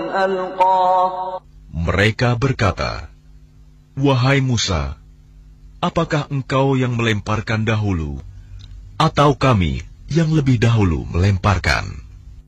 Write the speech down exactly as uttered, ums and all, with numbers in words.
ألقى. Mereka berkata, "Wahai Musa, apakah engkau yang melemparkan dahulu, atau kami yang lebih dahulu melemparkan?"